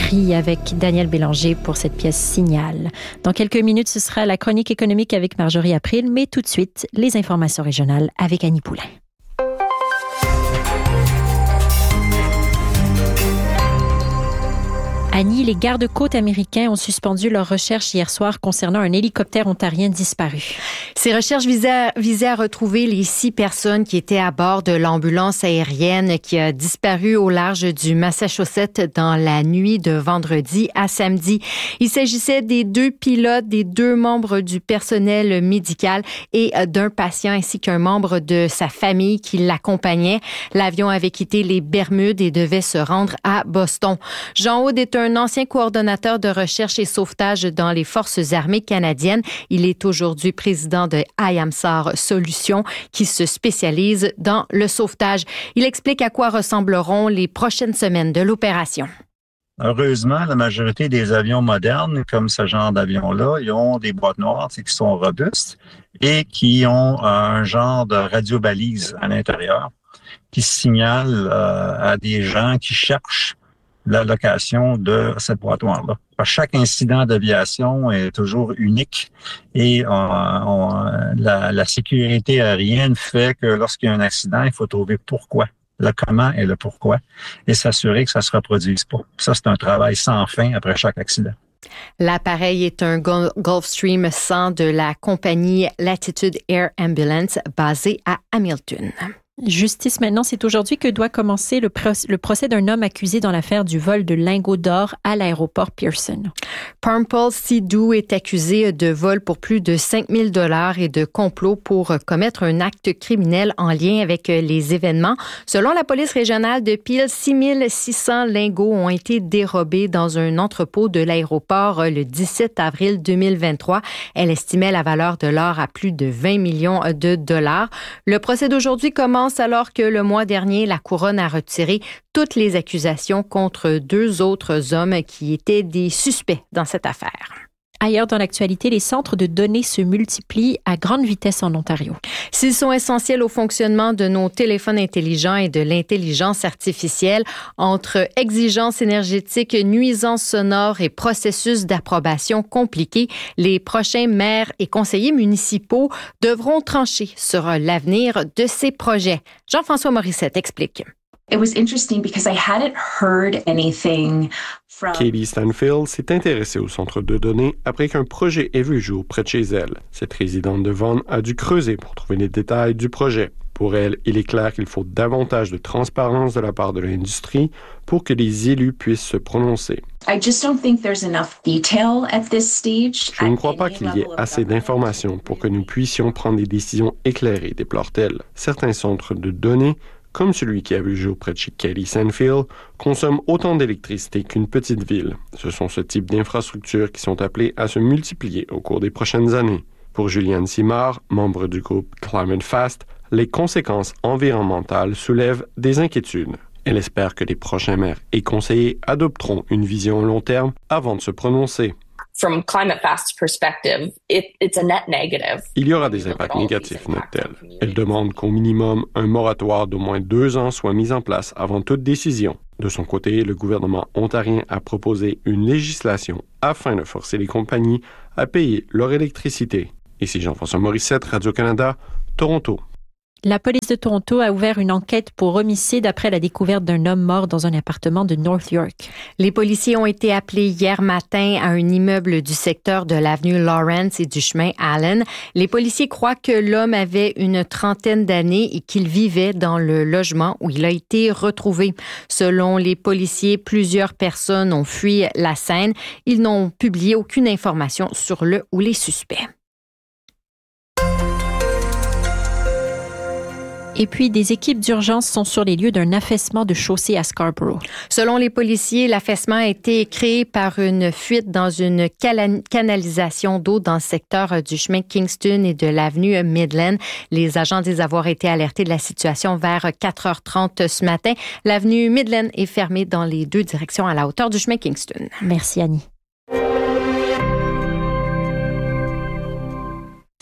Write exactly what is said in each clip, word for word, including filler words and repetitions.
prix avec Daniel Bélanger pour cette pièce Signal. Dans quelques minutes, ce sera la chronique économique avec Marjorie April, mais tout de suite, les informations régionales avec Annie Poulain. Annie, les gardes-côtes américains ont suspendu leurs recherches hier soir concernant un hélicoptère ontarien disparu. Ces recherches visaient à, visaient à retrouver les six personnes qui étaient à bord de l'ambulance aérienne qui a disparu au large du Massachusetts dans la nuit de vendredi à samedi. Il s'agissait des deux pilotes, des deux membres du personnel médical et d'un patient ainsi qu'un membre de sa famille qui l'accompagnait. L'avion avait quitté les Bermudes et devait se rendre à Boston. Jean Houde est un ancien coordonnateur de recherche et sauvetage dans les Forces armées canadiennes. Il est aujourd'hui président de IAMSAR Solutions qui se spécialise dans le sauvetage. Il explique à quoi ressembleront les prochaines semaines de l'opération. Heureusement, la majorité des avions modernes, comme ce genre d'avion-là, ils ont des boîtes noires qui sont robustes et qui ont un genre de radiobalise à l'intérieur qui signale euh, à des gens qui cherchent la location de cette boîte noire-là. Chaque incident d'aviation est toujours unique et on, on, la, la sécurité aérienne fait que lorsqu'il y a un accident, il faut trouver pourquoi, le comment et le pourquoi et s'assurer que ça se reproduise pas. Ça, c'est un travail sans fin après chaque accident. L'appareil est un Gulfstream cent de la compagnie Latitude Air Ambulance basée à Hamilton. Justice maintenant, c'est aujourd'hui que doit commencer le, pro- le procès d'un homme accusé dans l'affaire du vol de lingots d'or à l'aéroport Pearson. Parmpal Sidhu est accusé de vol pour plus de cinq mille dollars et de complot pour commettre un acte criminel en lien avec les événements. Selon la police régionale de Peel, six mille six cents lingots ont été dérobés dans un entrepôt de l'aéroport le dix-sept avril deux mille vingt-trois. Elle estimait la valeur de l'or à plus de vingt millions de dollars. Le procès d'aujourd'hui commence alors que le mois dernier, la couronne a retiré toutes les accusations contre deux autres hommes qui étaient des suspects dans cette affaire. Ailleurs dans l'actualité, les centres de données se multiplient à grande vitesse en Ontario. S'ils sont essentiels au fonctionnement de nos téléphones intelligents et de l'intelligence artificielle, entre exigences énergétiques, nuisances sonores et processus d'approbation compliqués, les prochains maires et conseillers municipaux devront trancher sur l'avenir de ces projets. Jean-François Morissette explique. It was interesting because I hadn't heard anything from... Katie Stanfield s'est intéressée au centre de données après qu'un projet ait vu le jour près de chez elle. Cette résidente de Vaughan a dû creuser pour trouver les détails du projet. Pour elle, il est clair qu'il faut davantage de transparence de la part de l'industrie pour que les élus puissent se prononcer. I just don't think there's enough detail at this stage. Je ne crois pas qu'il y ait assez d'informations pour que nous puissions prendre des décisions éclairées, déplore-t-elle. Certains centres de données, comme celui qui a vu le jour près de chez Katie Stanfield, consomment autant d'électricité qu'une petite ville. Ce sont ce type d'infrastructures qui sont appelées à se multiplier au cours des prochaines années. Pour Juliane Simard, membre du groupe Climate Fast, les conséquences environnementales soulèvent des inquiétudes. Elle espère que les prochains maires et conseillers adopteront une vision long terme avant de se prononcer. From Climate Fast's perspective, it, it's a net negative. Il y aura des impacts négatifs, note-t-elle. Elle demande qu'au minimum, un moratoire d'au moins deux ans soit mis en place avant toute décision. De son côté, le gouvernement ontarien a proposé une législation afin de forcer les compagnies à payer leur électricité. Ici Jean-François Morissette, Radio-Canada, Toronto. La police de Toronto a ouvert une enquête pour homicide après la découverte d'un homme mort dans un appartement de North York. Les policiers ont été appelés hier matin à un immeuble du secteur de l'avenue Lawrence et du chemin Allen. Les policiers croient que l'homme avait une trentaine d'années et qu'il vivait dans le logement où il a été retrouvé. Selon les policiers, plusieurs personnes ont fui la scène. Ils n'ont publié aucune information sur le ou les suspects. Et puis, des équipes d'urgence sont sur les lieux d'un affaissement de chaussée à Scarborough. Selon les policiers, l'affaissement a été créé par une fuite dans une cala- canalisation d'eau dans le secteur du chemin Kingston et de l'avenue Midland. Les agents disent avoir été alertés de la situation vers quatre heures trente ce matin. L'avenue Midland est fermée dans les deux directions à la hauteur du chemin Kingston. Merci, Annie.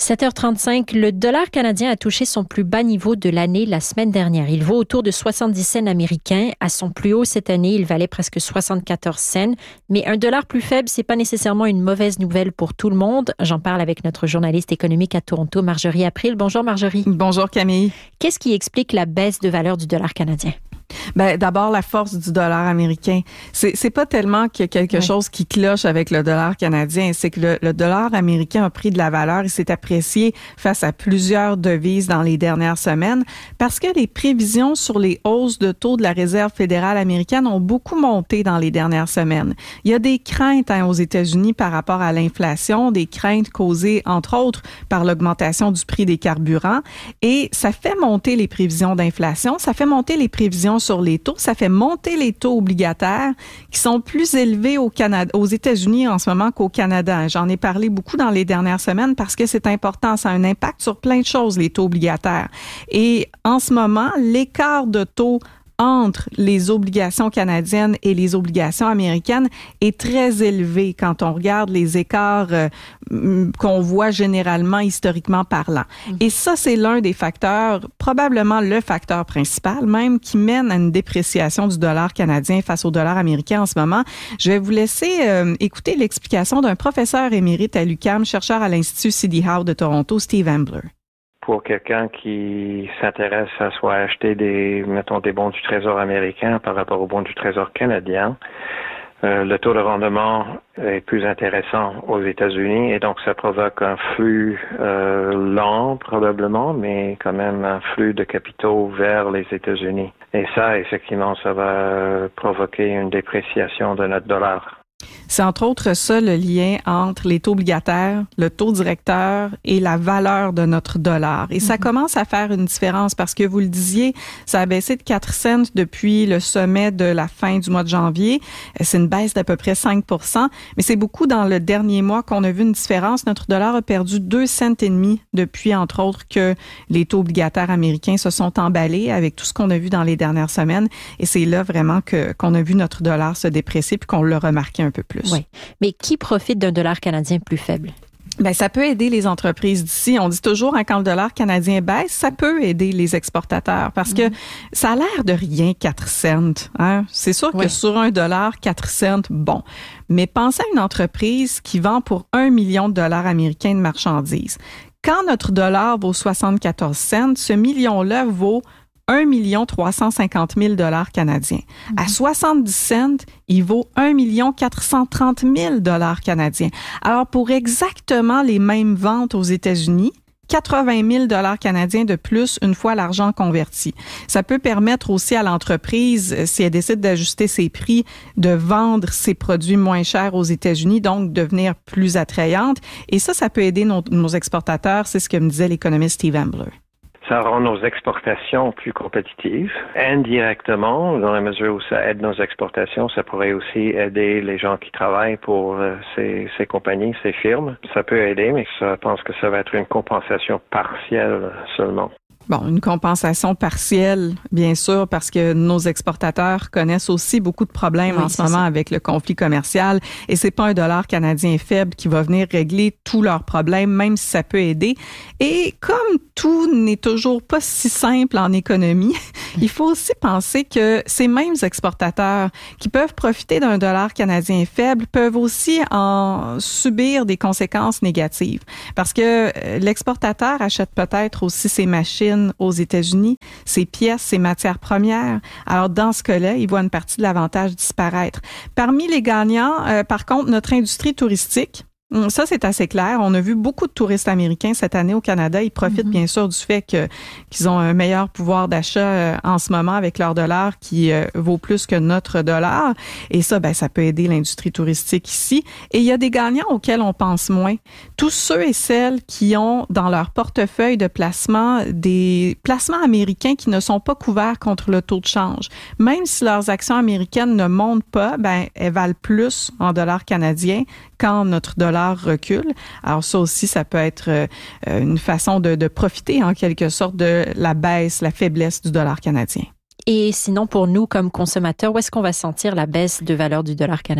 sept heures trente-cinq, le dollar canadien a touché son plus bas niveau de l'année la semaine dernière. Il vaut autour de soixante-dix cents américains. À son plus haut cette année, il valait presque soixante-quatorze cents. Mais un dollar plus faible, c'est pas nécessairement une mauvaise nouvelle pour tout le monde. J'en parle avec notre journaliste économique à Toronto, Marjorie April. Bonjour Marjorie. Bonjour Camille. Qu'est-ce qui explique la baisse de valeur du dollar canadien? Ben, d'abord, la force du dollar américain. C'est, c'est pas tellement qu'il y a quelque oui. chose qui cloche avec le dollar canadien, c'est que le, le dollar américain a pris de la valeur. Il s'est apprécié face à plusieurs devises dans les dernières semaines parce que les prévisions sur les hausses de taux de la Réserve fédérale américaine ont beaucoup monté dans les dernières semaines. Il y a des craintes hein, aux États-Unis par rapport à l'inflation, des craintes causées, entre autres, par l'augmentation du prix des carburants. Et ça fait monter les prévisions d'inflation, ça fait monter les prévisions sur les taux, ça fait monter les taux obligataires qui sont plus élevés au Canada, aux États-Unis en ce moment qu'au Canada. J'en ai parlé beaucoup dans les dernières semaines parce que c'est important, ça a un impact sur plein de choses, les taux obligataires. Et en ce moment, l'écart de taux entre les obligations canadiennes et les obligations américaines est très élevé quand on regarde les écarts euh, qu'on voit généralement historiquement parlant. Mmh. Et ça, c'est l'un des facteurs, probablement le facteur principal même, qui mène à une dépréciation du dollar canadien face au dollar américain en ce moment. Je vais vous laisser euh, écouter l'explication d'un professeur émérite à l'U Q A M, chercheur à l'Institut City Howe de Toronto, Steve Ambler. Pour quelqu'un qui s'intéresse à soit acheter des, mettons, des bons du Trésor américain par rapport aux bons du Trésor canadien, euh, le taux de rendement est plus intéressant aux États-Unis et donc ça provoque un flux euh, lent probablement, mais quand même un flux de capitaux vers les États-Unis. Et ça, effectivement, ça va provoquer une dépréciation de notre dollar. C'est entre autres ça le lien entre les taux obligataires, le taux directeur et la valeur de notre dollar. Et ça mm-hmm. commence à faire une différence parce que vous le disiez, ça a baissé de quatre cents depuis le sommet de la fin du mois de janvier. C'est une baisse d'à peu près cinq pour cent, mais c'est beaucoup dans le dernier mois qu'on a vu une différence. Notre dollar a perdu deux cents et demi depuis, entre autres, que les taux obligataires américains se sont emballés avec tout ce qu'on a vu dans les dernières semaines. Et c'est là vraiment que qu'on a vu notre dollar se déprécier puis qu'on l'a remarqué un peu plus. Oui. Mais qui profite d'un dollar canadien plus faible? Ben, ça peut aider les entreprises d'ici. On dit toujours, hein, quand le dollar canadien baisse, ça peut aider les exportateurs parce que mmh. ça a l'air de rien, quatre cents. Hein? C'est sûr oui. que sur un dollar, quatre cents, bon. Mais pensez à une entreprise qui vend pour un million de dollars américains de marchandises. Quand notre dollar vaut soixante-quatorze cents, ce million-là vaut un million trois cent cinquante mille dollars canadiens. Mmh. À soixante-dix cents, il vaut un million quatre cent trente mille dollars canadiens. Alors, pour exactement les mêmes ventes aux États-Unis, quatre-vingt mille dollars canadiens de plus une fois l'argent converti. Ça peut permettre aussi à l'entreprise, si elle décide d'ajuster ses prix, de vendre ses produits moins chers aux États-Unis, donc devenir plus attrayante. Et ça, ça peut aider nos, nos exportateurs. C'est ce que me disait l'économiste Steve Ambler. Ça rend nos exportations plus compétitives. Indirectement, dans la mesure où ça aide nos exportations, ça pourrait aussi aider les gens qui travaillent pour euh, ces, ces compagnies, ces firmes. Ça peut aider, mais je pense que ça va être une compensation partielle seulement. Bon, une compensation partielle, bien sûr, parce que nos exportateurs connaissent aussi beaucoup de problèmes oui, en ce moment ça. avec le conflit commercial. Et c'est pas un dollar canadien faible qui va venir régler tous leurs problèmes, même si ça peut aider. Et comme tout n'est toujours pas si simple en économie, il faut aussi penser que ces mêmes exportateurs qui peuvent profiter d'un dollar canadien faible peuvent aussi en subir des conséquences négatives. Parce que l'exportateur achète peut-être aussi ses machines aux États-Unis, ses pièces, ses matières premières. Alors, dans ce cas-là, ils voient une partie de l'avantage disparaître. Parmi les gagnants, euh, par contre, notre industrie touristique, ça, c'est assez clair. On a vu beaucoup de touristes américains cette année au Canada. Ils profitent mm-hmm. bien sûr du fait que qu'ils ont un meilleur pouvoir d'achat euh, en ce moment avec leur dollar qui euh, vaut plus que notre dollar. Et ça, ben, ça peut aider l'industrie touristique ici. Et il y a des gagnants auxquels on pense moins. Tous ceux et celles qui ont dans leur portefeuille de placement des placements américains qui ne sont pas couverts contre le taux de change. Même si leurs actions américaines ne montent pas, ben, elles valent plus en dollars canadiens quand notre dollar recule. Alors ça aussi, ça peut être euh, une façon de, de profiter en quelque sorte de la baisse, la faiblesse du dollar canadien. Et sinon, pour nous, comme consommateurs, où est-ce qu'on va sentir la baisse de valeur du dollar canadien?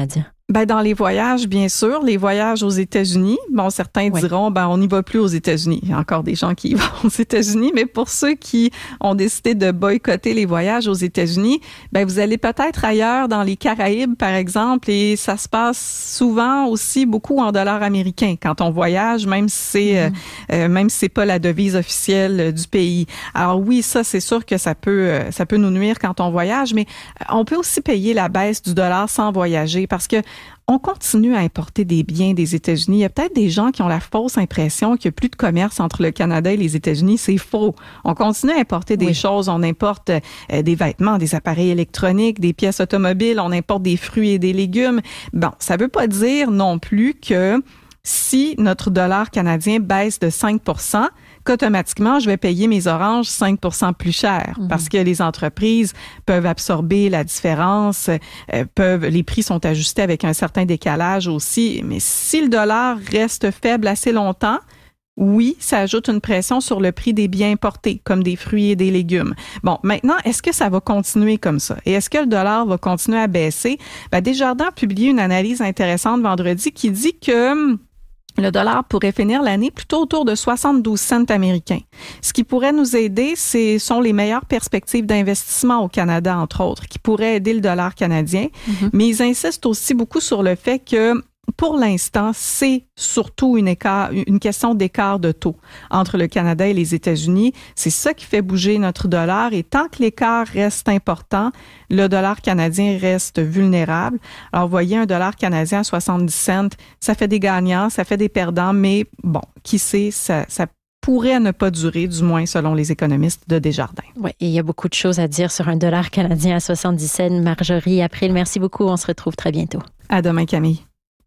Ben, dans les voyages, bien sûr, les voyages aux États-Unis. Bon, certains oui. diront, ben, on n'y va plus aux États-Unis. Il y a encore des gens qui y vont aux États-Unis, mais pour ceux qui ont décidé de boycotter les voyages aux États-Unis, ben, vous allez peut-être ailleurs dans les Caraïbes, par exemple, et ça se passe souvent aussi beaucoup en dollars américains quand on voyage, même si c'est, mmh. euh, même si c'est pas la devise officielle du pays. Alors oui, ça, c'est sûr que ça peut, ça peut nous nuire quand on voyage, mais on peut aussi payer la baisse du dollar sans voyager parce que on continue à importer des biens des États-Unis. Il y a peut-être des gens qui ont la fausse impression qu'il n'y a plus de commerce entre le Canada et les États-Unis. C'est faux. On continue à importer des oui. choses. On importe euh, des vêtements, des appareils électroniques, des pièces automobiles. On importe des fruits et des légumes. Bon, ça ne veut pas dire non plus que si notre dollar canadien baisse de cinq pour cent, qu'automatiquement, je vais payer mes oranges cinq pour cent plus cher mm-hmm. parce que les entreprises peuvent absorber la différence, euh, peuvent, les prix sont ajustés avec un certain décalage aussi. Mais si le dollar reste faible assez longtemps, oui, ça ajoute une pression sur le prix des biens importés, comme des fruits et des légumes. Bon, maintenant, est-ce que ça va continuer comme ça? Et est-ce que le dollar va continuer à baisser? Ben, Desjardins a publié une analyse intéressante vendredi qui dit que le dollar pourrait finir l'année plutôt autour de soixante-douze cents américains. Ce qui pourrait nous aider, ce sont les meilleures perspectives d'investissement au Canada, entre autres, qui pourraient aider le dollar canadien. Mm-hmm. Mais ils insistent aussi beaucoup sur le fait que pour l'instant, c'est surtout une, écart, une question d'écart de taux entre le Canada et les États-Unis. C'est ça qui fait bouger notre dollar. Et tant que l'écart reste important, le dollar canadien reste vulnérable. Alors, vous voyez, un dollar canadien à soixante-dix cents, ça fait des gagnants, ça fait des perdants, mais bon, qui sait, ça, ça pourrait ne pas durer, du moins selon les économistes de Desjardins. Oui, et il y a beaucoup de choses à dire sur un dollar canadien à soixante-dix cents. Marjorie April, merci beaucoup. On se retrouve très bientôt. À demain, Camille.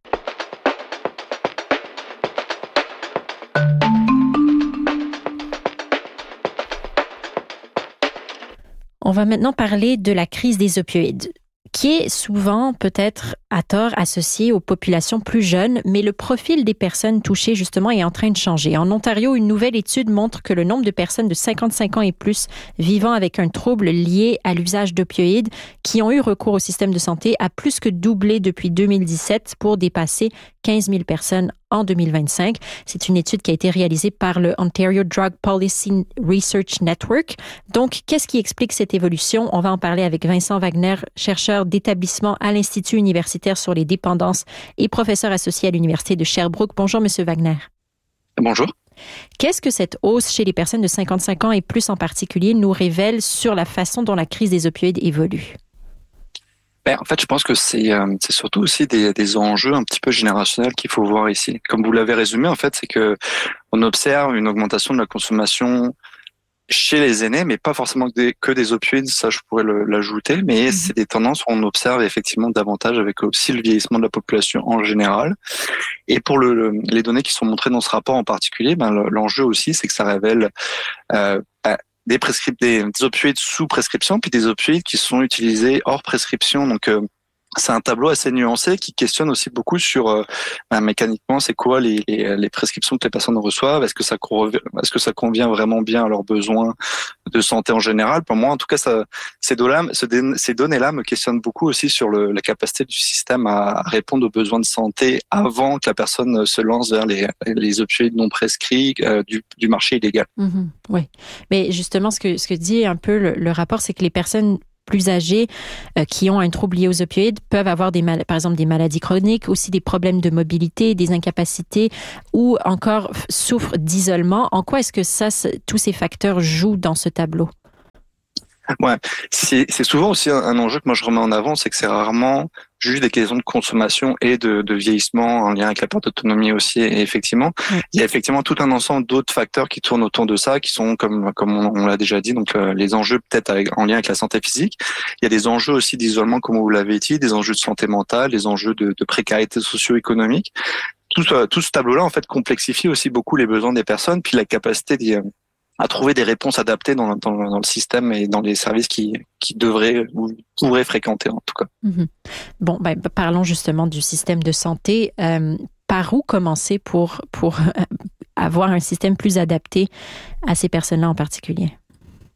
On va maintenant parler de la crise des opioïdes, qui est souvent peut-être à tort associée aux populations plus jeunes, mais le profil des personnes touchées justement est en train de changer. En Ontario, une nouvelle étude montre que le nombre de personnes de cinquante-cinq ans et plus vivant avec un trouble lié à l'usage d'opioïdes qui ont eu recours au système de santé a plus que doublé depuis deux mille dix-sept pour dépasser quinze mille personnes en deux mille vingt-cinq. C'est une étude qui a été réalisée par le Ontario Drug Policy Research Network. Donc, qu'est-ce qui explique cette évolution? On va en parler avec Vincent Wagner, chercheur d'établissement à l'Institut universitaire sur les dépendances et professeur associé à l'Université de Sherbrooke. Bonjour, Monsieur Wagner. Bonjour. Qu'est-ce que cette hausse chez les personnes de cinquante-cinq ans et plus en particulier nous révèle sur la façon dont la crise des opioïdes évolue? Ben, en fait, je pense que c'est, euh, c'est surtout aussi des, des enjeux un petit peu générationnels qu'il faut voir ici. Comme vous l'avez résumé, en fait, c'est que on observe une augmentation de la consommation chez les aînés, mais pas forcément que des, que des opioïdes, ça je pourrais le, l'ajouter, mais mmh. c'est des tendances où on observe effectivement davantage avec aussi le vieillissement de la population en général. Et pour le, le, les données qui sont montrées dans ce rapport en particulier, ben, l'enjeu aussi, c'est que ça révèle euh, ben, des, prescrip- des, des opioïdes sous prescription, puis des opioïdes qui sont utilisés hors prescription. Donc, euh, c'est un tableau assez nuancé qui questionne aussi beaucoup sur euh, ben, mécaniquement c'est quoi les, les, les prescriptions que les personnes reçoivent, est-ce que ça est-ce que ça convient vraiment bien à leurs besoins de santé en général. Pour moi en tout cas ça, ces données ces données là me questionnent beaucoup aussi sur le, la capacité du système à répondre aux besoins de santé avant que la personne se lance vers les, les opioïdes non prescrits euh, du, du marché illégal. Mmh, oui, mais justement ce que ce que dit un peu le, le rapport, c'est que les personnes plus âgés euh, qui ont un trouble lié aux opioïdes peuvent avoir des mal- par exemple des maladies chroniques, aussi des problèmes de mobilité, des incapacités ou encore f- souffrent d'isolement. En quoi est-ce que ça, tous ces facteurs jouent dans ce tableau? Ouais, c'est, c'est souvent aussi un, un enjeu que moi je remets en avant, c'est que c'est rarement juste des questions de consommation et de, de vieillissement en lien avec la perte d'autonomie aussi. Et effectivement, ouais. il y a effectivement tout un ensemble d'autres facteurs qui tournent autour de ça, qui sont comme comme on, on l'a déjà dit, donc euh, les enjeux peut-être avec, en lien avec la santé physique. Il y a des enjeux aussi d'isolement, comme vous l'avez dit, des enjeux de santé mentale, des enjeux de, de précarité socio-économique. Tout, tout ce tableau-là en fait complexifie aussi beaucoup les besoins des personnes, puis la capacité d'y à trouver des réponses adaptées dans, dans, dans le système et dans les services qui, qui devraient ou pourraient fréquenter en tout cas. Mmh. Bon, ben, parlons justement du système de santé. Euh, par où commencer pour, pour avoir un système plus adapté à ces personnes-là en particulier?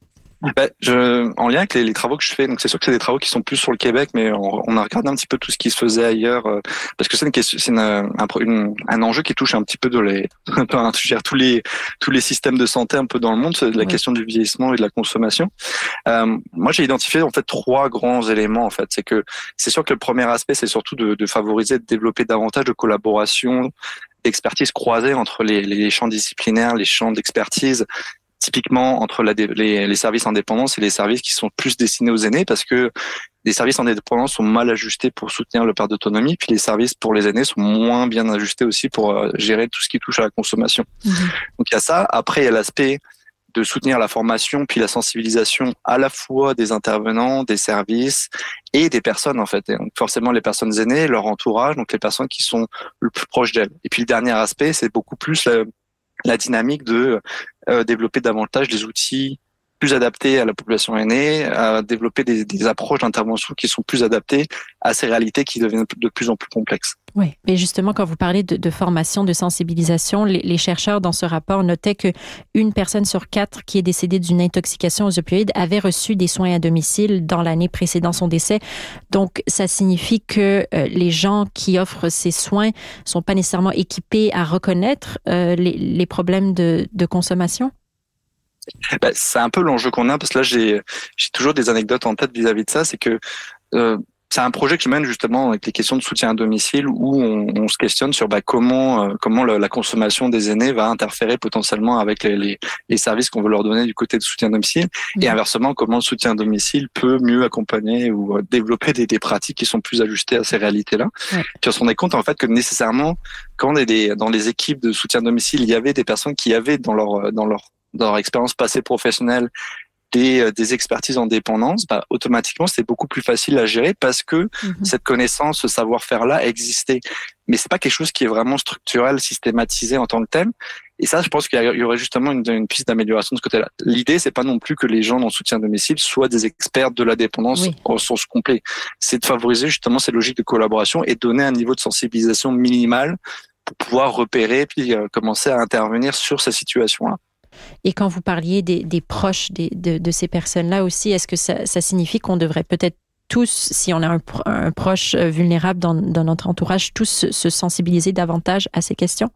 Ben, je, en lien avec les, les travaux que je fais, donc c'est sûr que c'est des travaux qui sont plus sur le Québec, mais on, on a regardé un petit peu tout ce qui se faisait ailleurs, euh, parce que c'est une question, c'est une, un, une, un enjeu qui touche un petit peu de les, tous les tous les systèmes de santé un peu dans le monde, c'est la oui. question du vieillissement et de la consommation. Euh, moi, j'ai identifié en fait trois grands éléments. En fait, c'est que c'est sûr que le premier aspect, c'est surtout de, de favoriser, de développer davantage de collaboration, d'expertise croisée entre les, les champs disciplinaires, les champs d'expertise. Typiquement entre la, les, les services indépendants et les services qui sont plus destinés aux aînés, parce que les services indépendants sont mal ajustés pour soutenir le perte d'autonomie, puis les services pour les aînés sont moins bien ajustés aussi pour euh, gérer tout ce qui touche à la consommation. Mmh. Donc il y a ça. Après, il y a l'aspect de soutenir la formation puis la sensibilisation à la fois des intervenants, des services et des personnes en fait. Et donc forcément les personnes aînées, leur entourage, donc les personnes qui sont le plus proches d'elles. Et puis le dernier aspect, c'est beaucoup plus la, la dynamique de euh, développer davantage des outils plus adaptés à la population aînée, à développer des, des approches d'intervention qui sont plus adaptées à ces réalités qui deviennent de plus en plus complexes. Oui, mais justement, quand vous parlez de, de formation, de sensibilisation, les, les chercheurs dans ce rapport notaient qu'une personne sur quatre qui est décédée d'une intoxication aux opioïdes avait reçu des soins à domicile dans l'année précédant son décès. Donc, ça signifie que euh, les gens qui offrent ces soins ne sont pas nécessairement équipés à reconnaître euh, les, les problèmes de, de consommation? Ben, c'est un peu l'enjeu qu'on a, parce que là, j'ai, j'ai toujours des anecdotes en tête vis-à-vis de ça. C'est que euh, c'est un projet que je mène justement avec les questions de soutien à domicile, où on, on se questionne sur bah, comment euh, comment le, la consommation des aînés va interférer potentiellement avec les, les, les services qu'on veut leur donner du côté de soutien à domicile, mmh. et inversement, comment le soutien à domicile peut mieux accompagner ou euh, développer des, des pratiques qui sont plus ajustées à ces réalités-là. Mmh. Puis on se rendait compte en fait que nécessairement, quand on est des, dans les équipes de soutien à domicile, il y avait des personnes qui avaient dans leur dans leur dans leur expérience passée professionnelle des, des expertises en dépendance, bah, automatiquement, c'était beaucoup plus facile à gérer parce que mmh. cette connaissance, ce savoir-faire-là existait. Mais c'est pas quelque chose qui est vraiment structurel, systématisé en tant que tel. Et ça, je pense qu'il y aurait justement une, une piste d'amélioration de ce côté-là. L'idée, c'est pas non plus que les gens dans le soutien à domicile soient des experts de la dépendance oui. au sens complet. C'est de favoriser justement ces logiques de collaboration et donner un niveau de sensibilisation minimal pour pouvoir repérer puis euh, commencer à intervenir sur ces situations-là. Et quand vous parliez des, des proches des, de, de ces personnes-là aussi, est-ce que ça, ça signifie qu'on devrait peut-être tous, si on a un, un proche vulnérable dans, dans notre entourage, tous se, se sensibiliser davantage à ces questions?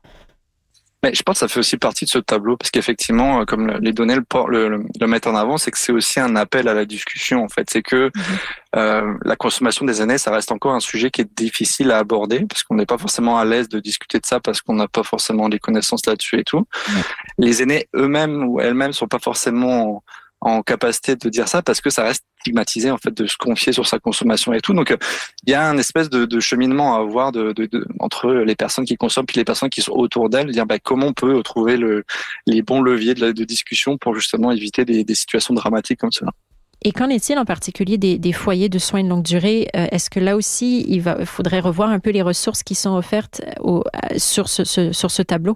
Mais je pense que ça fait aussi partie de ce tableau, parce qu'effectivement, comme les données le, le, le mettent en avant, c'est que c'est aussi un appel à la discussion, en fait. C'est que mmh. euh, la consommation des aînés, ça reste encore un sujet qui est difficile à aborder, parce qu'on n'est pas forcément à l'aise de discuter de ça, parce qu'on n'a pas forcément les connaissances là-dessus et tout. Mmh. Les aînés eux-mêmes ou elles-mêmes sont pas forcément en capacité de dire ça, parce que ça reste stigmatisé en fait de se confier sur sa consommation et tout. Donc il y a un espèce de, de cheminement à avoir de, de, de, entre les personnes qui consomment puis les personnes qui sont autour d'elles, dire bah, comment on peut trouver le, les bons leviers de, la, de discussion pour justement éviter des, des situations dramatiques comme cela. Et qu'en est-il en particulier des, des foyers de soins de longue durée? Euh, est-ce que là aussi, il va, faudrait revoir un peu les ressources qui sont offertes au, sur, ce, ce, sur ce tableau?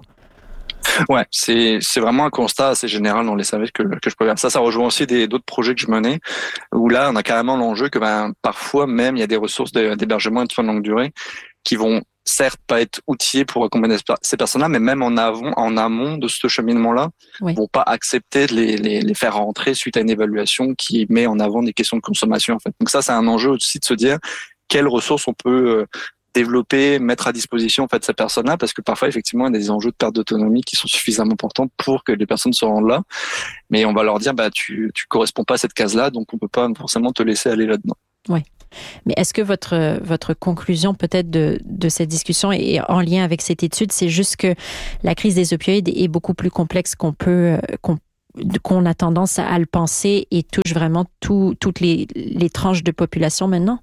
Ouais, c'est c'est vraiment un constat assez général dans les services que que je programme. Ça, ça rejoint aussi des d'autres projets que je menais, où là, on a carrément l'enjeu que ben parfois même il y a des ressources d'hébergement et de soins de longue durée qui vont certes pas être outillées pour accompagner ces personnes-là, mais même en avant, en amont de ce cheminement-là, oui. vont pas accepter de les, les les faire rentrer suite à une évaluation qui met en avant des questions de consommation en fait. Donc ça, c'est un enjeu aussi de se dire quelles ressources on peut euh, développer, mettre à disposition en fait ces personnes-là, parce que parfois effectivement il y a des enjeux de perte d'autonomie qui sont suffisamment importants pour que les personnes se rendent là, mais on va leur dire bah tu tu corresponds pas à cette case-là, donc on peut pas forcément te laisser aller là-dedans. Oui. Mais est-ce que votre votre conclusion peut-être de de cette discussion est en lien avec cette étude, c'est juste que la crise des opioïdes est beaucoup plus complexe qu'on peut qu'on qu'on a tendance à le penser et touche vraiment tout, toutes les les tranches de population maintenant?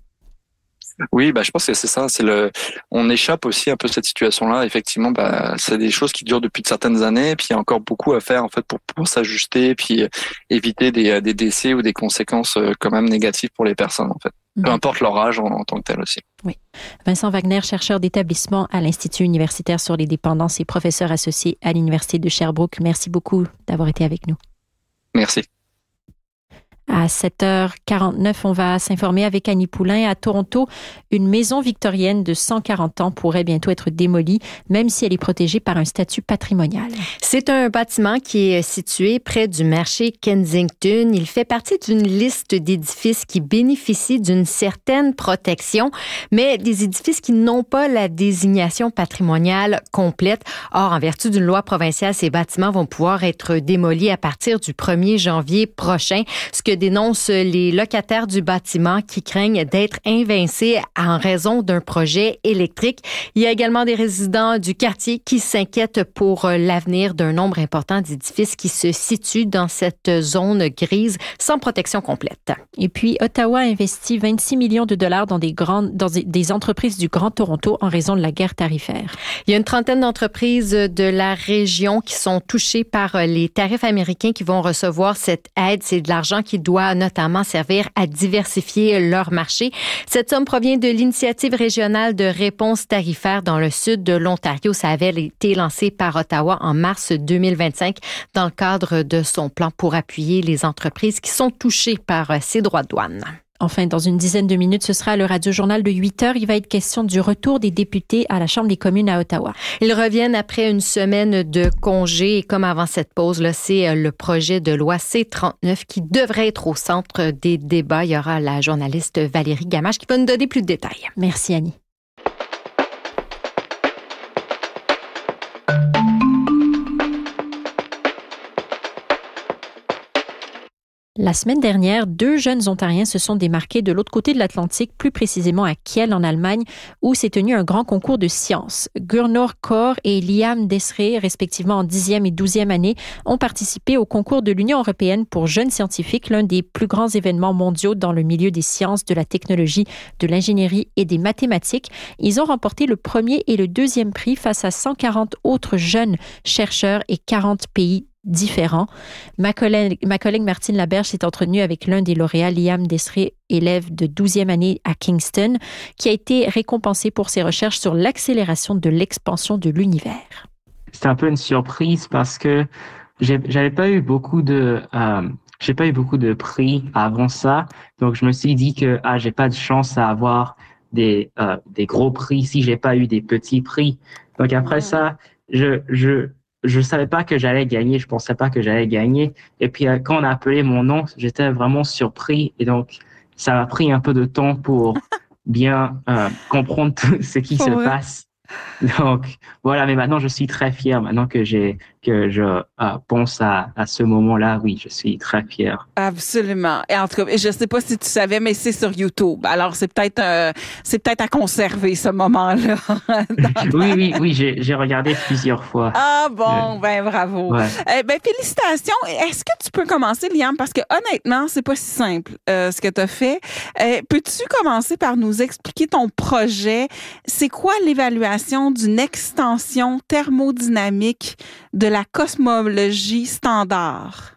Oui, bah je pense que c'est ça. C'est le, on échappe aussi un peu à cette situation-là. Effectivement, bah c'est des choses qui durent depuis de certaines années, puis il y a encore beaucoup à faire en fait pour pour s'ajuster, puis éviter des des décès ou des conséquences quand même négatives pour les personnes en fait. Peu mmh. importe leur âge en, en tant que tel aussi. Oui. Vincent Wagner, chercheur d'établissement à l'Institut universitaire sur les dépendances et professeur associé à l'Université de Sherbrooke. Merci beaucoup d'avoir été avec nous. Merci. À sept heures quarante-neuf, on va s'informer avec Annie Poulain. À Toronto, une maison victorienne de cent quarante ans pourrait bientôt être démolie, même si elle est protégée par un statut patrimonial. C'est un bâtiment qui est situé près du marché Kensington. Il fait partie d'une liste d'édifices qui bénéficient d'une certaine protection, mais des édifices qui n'ont pas la désignation patrimoniale complète. Or, en vertu d'une loi provinciale, ces bâtiments vont pouvoir être démolis à partir du premier janvier prochain, ce que dénoncent les locataires du bâtiment qui craignent d'être invincés en raison d'un projet électrique. Il y a également des résidents du quartier qui s'inquiètent pour l'avenir d'un nombre important d'édifices qui se situent dans cette zone grise sans protection complète. Et puis, Ottawa a investi vingt-six millions de dollars dans des grandes, dans des entreprises du Grand Toronto en raison de la guerre tarifaire. Il y a une trentaine d'entreprises de la région qui sont touchées par les tarifs américains qui vont recevoir cette aide. C'est de l'argent qui doit notamment servir à diversifier leur marché. Cette somme provient de l'initiative régionale de réponse tarifaire dans le sud de l'Ontario. Ça avait été lancé par Ottawa en mars deux mille vingt-cinq dans le cadre de son plan pour appuyer les entreprises qui sont touchées par ces droits de douane. Enfin, dans une dizaine de minutes, ce sera le radio-journal de huit heures. Il va être question du retour des députés à la Chambre des communes à Ottawa. Ils reviennent après une semaine de congé. Et comme avant cette pause, là, c'est le projet de loi C trente-neuf qui devrait être au centre des débats. Il y aura la journaliste Valérie Gamache qui va nous donner plus de détails. Merci, Annie. La semaine dernière, deux jeunes Ontariens se sont démarqués de l'autre côté de l'Atlantique, plus précisément à Kiel, en Allemagne, où s'est tenu un grand concours de sciences. Gurnor Kaur et Liam Desré, respectivement en dixième et douzième année, ont participé au concours de l'Union européenne pour jeunes scientifiques, l'un des plus grands événements mondiaux dans le milieu des sciences, de la technologie, de l'ingénierie et des mathématiques. Ils ont remporté le premier et le deuxième prix face à cent quarante autres jeunes chercheurs et quarante pays différents. Ma collègue, ma collègue Martine Laberge s'est entretenue avec l'un des lauréats, Liam Desré, élève de douzième année à Kingston, qui a été récompensé pour ses recherches sur l'accélération de l'expansion de l'univers. C'était un peu une surprise parce que j'ai, j'avais pas eu beaucoup de, euh, j'ai pas eu beaucoup de prix avant ça, donc je me suis dit que ah j'ai pas de chance à avoir des euh, des gros prix si j'ai pas eu des petits prix. Donc après ça, je je je savais pas que j'allais gagner, je pensais pas que j'allais gagner. Et puis, euh, quand on a appelé mon nom, j'étais vraiment surpris. Et donc, ça m'a pris un peu de temps pour bien euh, comprendre tout ce qui oh se ouais. passe. Donc, voilà. Mais maintenant, je suis très fier. Maintenant que j'ai, que je euh, pense à, à ce moment-là, oui, je suis très fier. Absolument. Et en tout cas, je sais pas si tu savais, mais c'est sur YouTube. Alors, c'est peut-être, euh, c'est peut-être à conserver ce moment-là. oui, oui, oui, j'ai, j'ai regardé plusieurs fois. Ah bon, euh, ben bravo. Ouais. Eh ben félicitations. Est-ce que tu peux commencer, Liam, parce que honnêtement, c'est pas si simple euh, ce que tu as fait. Euh, peux-tu commencer par nous expliquer ton projet? C'est quoi l'évaluation d'une extension thermodynamique de la cosmologie standard?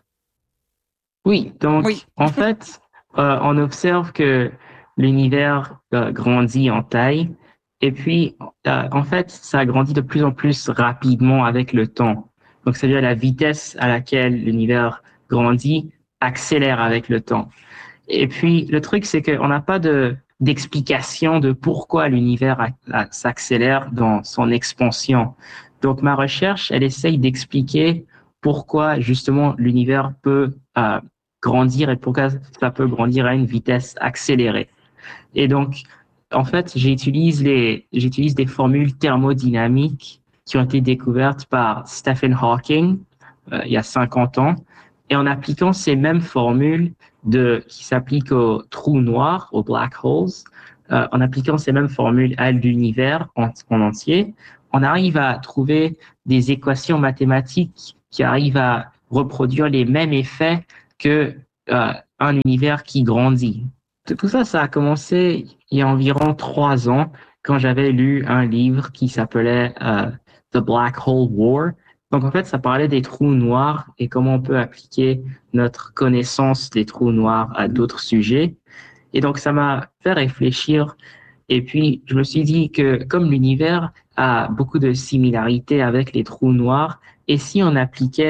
Oui, donc oui. en fait, euh, on observe que l'univers euh, grandit en taille et puis euh, en fait, ça grandit de plus en plus rapidement avec le temps. Donc, c'est-à-dire la vitesse à laquelle l'univers grandit accélère avec le temps. Et puis, le truc, c'est qu'on n'a pas de d'explication de pourquoi l'univers a, a, s'accélère dans son expansion. Donc, ma recherche, elle essaye d'expliquer pourquoi, justement, l'univers peut euh, grandir et pourquoi ça peut grandir à une vitesse accélérée. Et donc, en fait, j'utilise les, j'utilise des formules thermodynamiques qui ont été découvertes par Stephen Hawking euh, il y a cinquante ans. Et en appliquant ces mêmes formules de, qui s'appliquent aux trous noirs, aux black holes, euh, en appliquant ces mêmes formules à l'univers en, en entier, on arrive à trouver des équations mathématiques qui arrivent à reproduire les mêmes effets que euh, un univers qui grandit. Tout ça, ça a commencé il y a environ trois ans quand j'avais lu un livre qui s'appelait euh, The Black Hole War. Donc, en fait, ça parlait des trous noirs et comment on peut appliquer notre connaissance des trous noirs à d'autres sujets. Et donc, ça m'a fait réfléchir. Et puis, je me suis dit que comme l'univers a beaucoup de similarités avec les trous noirs, et si on appliquait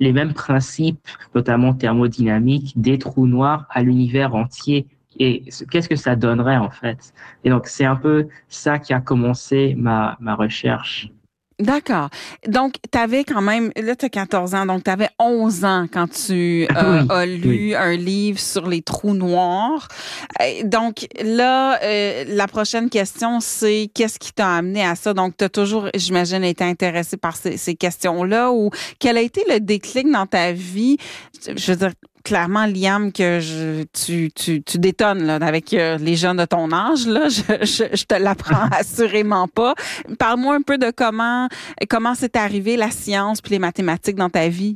les mêmes principes, notamment thermodynamiques, des trous noirs à l'univers entier. Et qu'est-ce que ça donnerait en fait? Et donc, c'est un peu ça qui a commencé ma, ma recherche. D'accord. Donc, tu avais quand même, là, tu as quatorze ans, donc tu avais onze ans quand tu euh, oui, as lu oui. un livre sur les trous noirs. Donc, là, euh, la prochaine question, c'est qu'est-ce qui t'a amené à ça? Donc, tu as toujours, j'imagine, été intéressé par ces, ces questions-là, ou quel a été le déclic dans ta vie? Je veux dire, clairement, Liam, que je, tu, tu, tu détonnes là, avec euh, les jeunes de ton âge. Là, je, je, je te l'apprends assurément pas. Parle-moi un peu de comment comment c'est arrivé la science puis les mathématiques dans ta vie.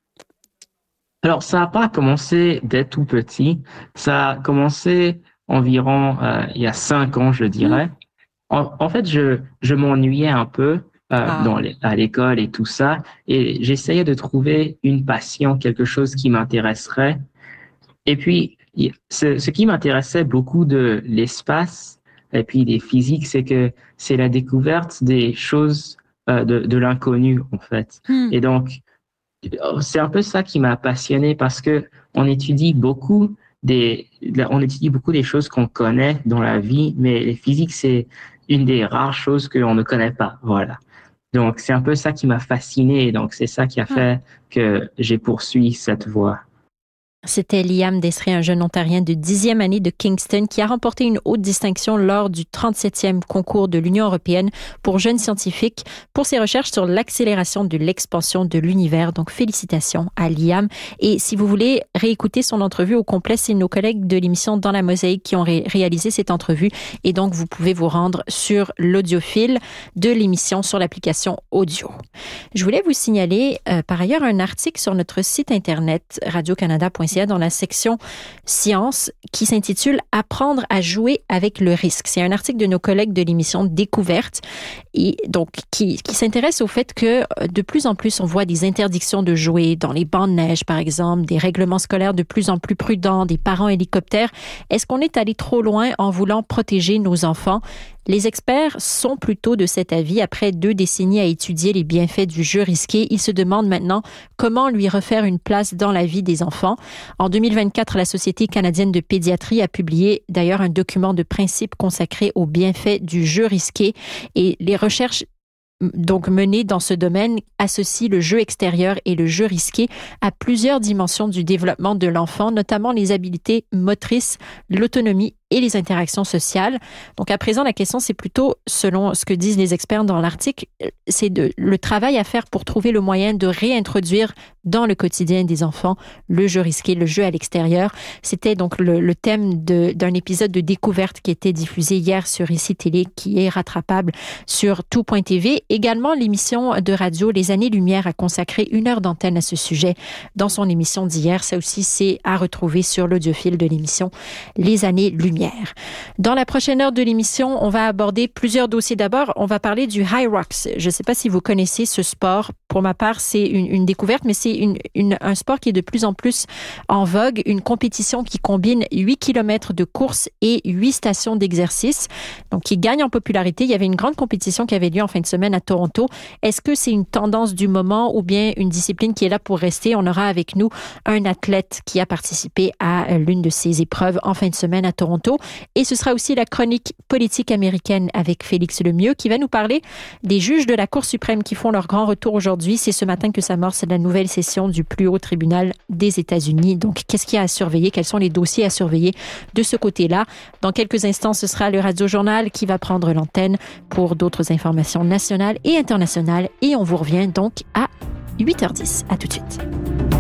Alors, ça n'a pas commencé dès tout petit. Ça a commencé environ euh, il y a cinq ans, je dirais. Mmh. En, en fait, je, je m'ennuyais un peu. Euh, ah. dans les, à l'école et tout ça. Et j'essayais de trouver une passion, quelque chose qui m'intéresserait. Et puis, ce, ce qui m'intéressait beaucoup de l'espace et puis des physiques, c'est que c'est la découverte des choses euh, de, de l'inconnu, en fait. Hmm. Et donc, c'est un peu ça qui m'a passionné parce que on étudie beaucoup des, on étudie beaucoup des choses qu'on connaît dans la vie, mais les physiques, c'est une des rares choses qu'on ne connaît pas. Voilà. Donc, c'est un peu ça qui m'a fasciné. Donc, c'est ça qui a fait que j'ai poursuivi cette voie. C'était Liam Desré, un jeune Ontarien de dixième année de Kingston qui a remporté une haute distinction lors du trente-septième concours de l'Union européenne pour jeunes scientifiques pour ses recherches sur l'accélération de l'expansion de l'univers. Donc, félicitations à Liam. Et si vous voulez réécouter son entrevue au complet, c'est nos collègues de l'émission Dans la Mosaïque qui ont ré- réalisé cette entrevue. Et donc, vous pouvez vous rendre sur l'audiophile de l'émission sur l'application audio. Je voulais vous signaler euh, par ailleurs un article sur notre site internet radio canada point c a dans la section Sciences qui s'intitule « Apprendre à jouer avec le risque ». C'est un article de nos collègues de l'émission Découverte et donc qui, qui s'intéresse au fait que de plus en plus on voit des interdictions de jouer dans les bancs de neige par exemple, des règlements scolaires de plus en plus prudents, des parents hélicoptères. Est-ce qu'on est allé trop loin en voulant protéger nos enfants? Les experts sont plutôt de cet avis. Après deux décennies à étudier les bienfaits du jeu risqué, ils se demandent maintenant comment lui refaire une place dans la vie des enfants. En deux mille vingt-quatre, la Société canadienne de pédiatrie a publié d'ailleurs un document de principe consacré aux bienfaits du jeu risqué et les recherches donc menées dans ce domaine associent le jeu extérieur et le jeu risqué à plusieurs dimensions du développement de l'enfant, notamment les habiletés motrices, l'autonomie et les interactions sociales. Donc, à présent, la question, c'est plutôt, selon ce que disent les experts dans l'article, c'est de, le travail à faire pour trouver le moyen de réintroduire dans le quotidien des enfants le jeu risqué, le jeu à l'extérieur. C'était donc le, le thème de, d'un épisode de Découverte qui était diffusé hier sur Ici Télé, qui est rattrapable sur tout point t v. Également, l'émission de radio Les Années-Lumière a consacré une heure d'antenne à ce sujet dans son émission d'hier. Ça aussi, c'est à retrouver sur l'audiophile de l'émission Les Années-Lumière. Dans la prochaine heure de l'émission, on va aborder plusieurs dossiers. D'abord, on va parler du High Rocks. Je ne sais pas si vous connaissez ce sport. Pour ma part, c'est une, une découverte, mais c'est une, une, un sport qui est de plus en plus en vogue. Une compétition qui combine huit kilomètres de course et huit stations d'exercice, donc qui gagne en popularité. Il y avait une grande compétition qui avait lieu en fin de semaine à Toronto. Est-ce que c'est une tendance du moment ou bien une discipline qui est là pour rester? On aura avec nous un athlète qui a participé à l'une de ces épreuves en fin de semaine à Toronto. Et ce sera aussi la chronique politique américaine avec Félix Lemieux qui va nous parler des juges de la Cour suprême qui font leur grand retour aujourd'hui. C'est ce matin que s'amorce la nouvelle session du plus haut tribunal des États-Unis. Donc, qu'est-ce qu'il y a à surveiller? Quels sont les dossiers à surveiller de ce côté-là? Dans quelques instants, ce sera le Radio Journal qui va prendre l'antenne pour d'autres informations nationales et internationales. Et on vous revient donc à huit heures dix. À tout de suite.